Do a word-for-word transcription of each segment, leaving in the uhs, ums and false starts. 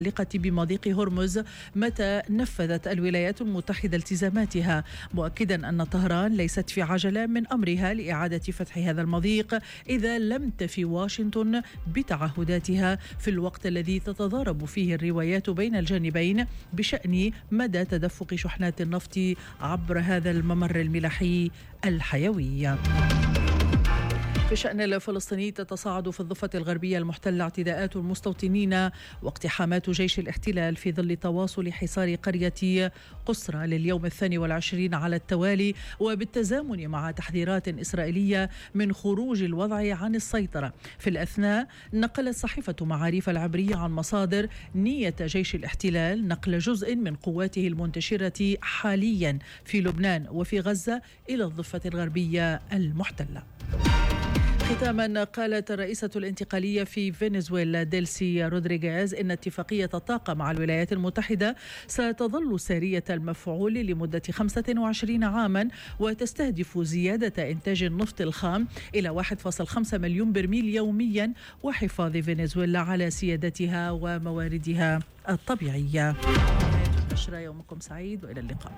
المتعلقة بمضيق هرمز متى نفذت الولايات المتحدة التزاماتها، مؤكدا أن طهران ليست في عجلة من أمرها لإعادة فتح هذا المضيق إذا لم تفي واشنطن بتعهداتها في الوقت الذي تتضارب فيه الروايات بين الجانبين بشأن مدى تدفق شحنات النفط عبر هذا الممر الملاحي الحيوي. في الشأن الفلسطيني، تتصاعد في الضفة الغربية المحتلة اعتداءات المستوطنين واقتحامات جيش الاحتلال في ظل تواصل حصار قرية قسرى لليوم الثاني والعشرين على التوالي، وبالتزامن مع تحذيرات إسرائيلية من خروج الوضع عن السيطرة. في الأثناء، نقلت صحيفة معاريف العبرية عن مصادر نية جيش الاحتلال نقل جزء من قواته المنتشرة حاليا في لبنان وفي غزة إلى الضفة الغربية المحتلة. ختاما، قالت الرئيسة الانتقالية في فنزويلا ديلسي رودريغيز إن اتفاقية الطاقة مع الولايات المتحدة ستظل سارية المفعول لمدة خمسة وعشرين عاما، وتستهدف زيادة إنتاج النفط الخام إلى واحد فاصلة خمسة مليون برميل يوميا وحفاظ فنزويلا على سيادتها ومواردها الطبيعية. نشرة، يومكم سعيد وإلى اللقاء.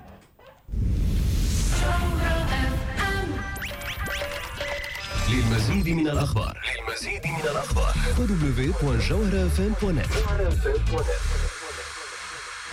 للمزيد من الأخبار للمزيد من الأخبار دبليو دبليو دبليو دوت جوهرة إف إم دوت نت.